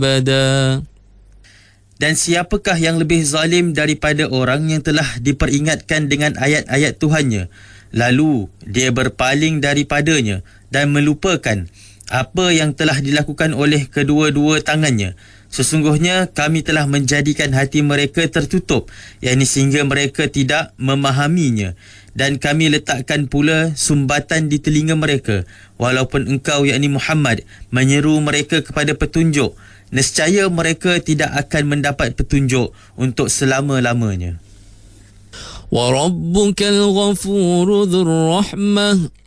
أبدا. Dan siapakah yang lebih zalim daripada orang yang telah diperingatkan dengan ayat-ayat Tuhannya, lalu dia berpaling daripadanya dan melupakan apa yang telah dilakukan oleh kedua-dua tangannya. Sesungguhnya kami telah menjadikan hati mereka tertutup, yakni sehingga mereka tidak memahaminya. Dan kami letakkan pula sumbatan di telinga mereka, walaupun engkau, yakni Muhammad, menyeru mereka kepada petunjuk, nescaya mereka tidak akan mendapat petunjuk untuk selama-lamanya. وربك الغفور ذو الرحمة